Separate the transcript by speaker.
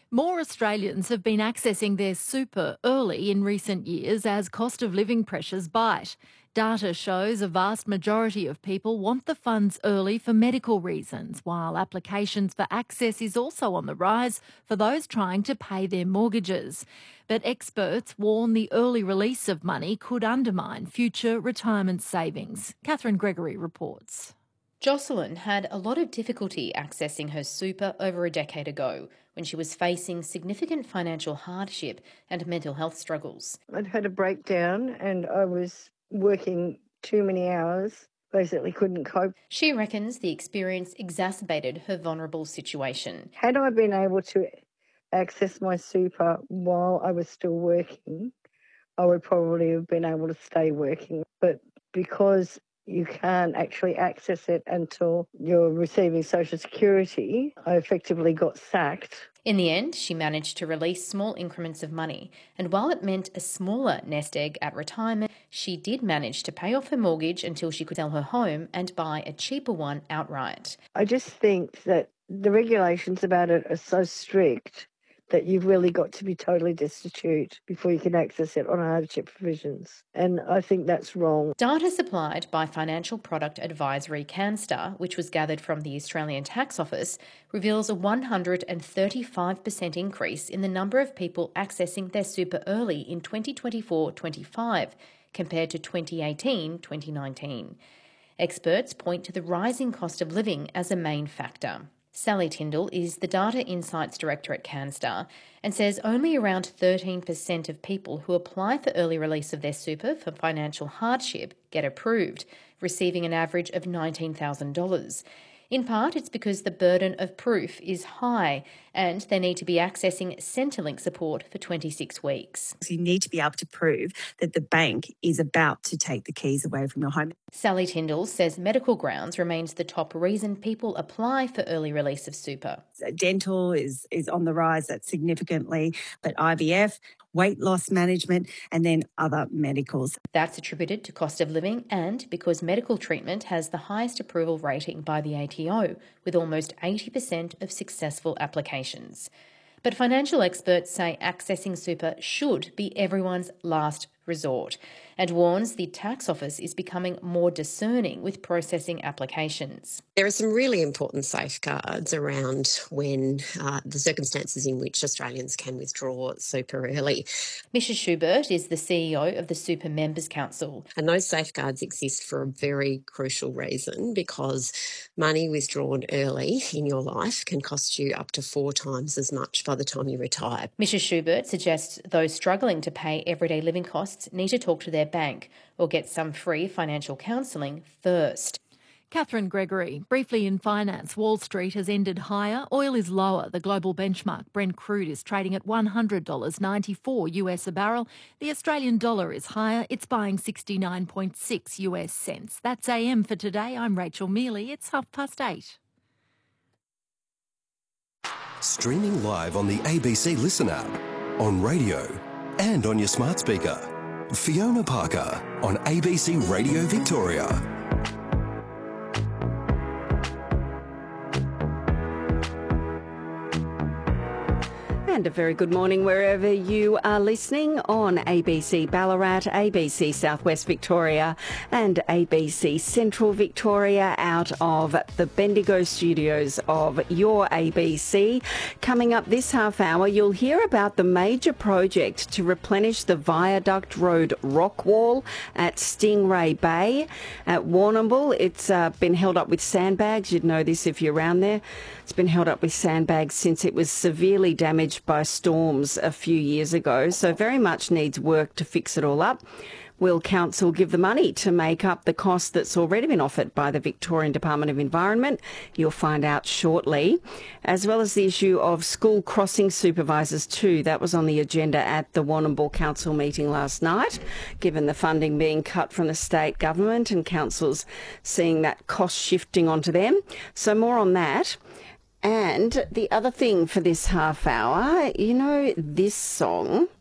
Speaker 1: More Australians have been accessing their super early in recent years as cost of living pressures bite. Data shows a vast majority of people want the funds early for medical reasons, while applications for access is also on the rise for those trying to pay their mortgages. But experts warn the early release of money could undermine future retirement savings. Catherine Gregory reports.
Speaker 2: Jocelyn had a lot of difficulty accessing her super over a decade ago when she was facing significant financial hardship and mental health struggles.
Speaker 3: I'd had a breakdown and I was working too many hours, basically couldn't cope.
Speaker 2: She reckons the experience exacerbated her vulnerable situation.
Speaker 3: Had I been able to access my super while I was still working, I would probably have been able to stay working. But because you can't actually access it until you're receiving Social Security, I effectively got sacked.
Speaker 2: In the end, she managed to release small increments of money, and while it meant a smaller nest egg at retirement, she did manage to pay off her mortgage until she could sell her home and buy a cheaper one outright.
Speaker 3: I just think that the regulations about it are so strict that you've really got to be totally destitute before you can access it on hardship provisions. And I think that's wrong.
Speaker 2: Data supplied by financial product advisory Canstar, which was gathered from the Australian Tax Office, reveals a 135% increase in the number of people accessing their super early in 2024-25 compared to 2018-2019. Experts point to the rising cost of living as a main factor. Sally Tyndall is the Data Insights Director at Canstar and says only around 13% of people who apply for early release of their super for financial hardship get approved, receiving an average of $19,000. In part, it's because the burden of proof is high and they need to be accessing Centrelink support for 26 weeks.
Speaker 4: So you need to be able to prove that the bank is about to take the keys away from your home.
Speaker 2: Sally Tyndall says medical grounds remains the top reason people apply for early release of super.
Speaker 4: Dental is on the rise, that's significantly, but IVF, weight loss management, and then other medicals.
Speaker 2: That's attributed to cost of living and because medical treatment has the highest approval rating by the ATO, with almost 80% of successful applications. But financial experts say accessing super should be everyone's last resort and warns the Tax Office is becoming more discerning with processing applications.
Speaker 5: There are some really important safeguards around when the circumstances in which Australians can withdraw super early.
Speaker 2: Mrs Schubert is the CEO of the Super Members Council.
Speaker 5: And those safeguards exist for a very crucial reason, because money withdrawn early in your life can cost you up to 4 times as much by the time you retire.
Speaker 2: Mrs Schubert suggests those struggling to pay everyday living costs need to talk to their bank or get some free financial counselling first.
Speaker 1: Catherine Gregory. Briefly in finance, Wall Street has ended higher. Oil is lower. The global benchmark Brent crude is trading at $100.94 US a barrel. The Australian dollar is higher. It's buying 69.6 US cents. That's AM for today. I'm Rachel Mealy. It's 8:30.
Speaker 6: Streaming live on the ABC Listen app, on radio and on your smart speaker. Fiona Parker on ABC Radio Victoria.
Speaker 7: And a very good morning wherever you are listening on ABC Ballarat, ABC Southwest Victoria and ABC Central Victoria out of the Bendigo studios of your ABC. Coming up this half hour, you'll hear about the major project to replenish the Viaduct Road rock wall at Stingray Bay at Warrnambool. It's been held up with sandbags. You'd know this if you're around there. It's been held up with sandbags since it was severely damaged by storms a few years ago, so very much needs work to fix it all up. Will Council give the money to make up the cost that's already been offered by the Victorian Department of Environment? You'll find out shortly. As well as the issue of school crossing supervisors too. That was on the agenda at the Warrnambool Council meeting last night, given the funding being cut from the state government and councils seeing that cost shifting onto them. So more on that. And the other thing for this half hour, you know, this song,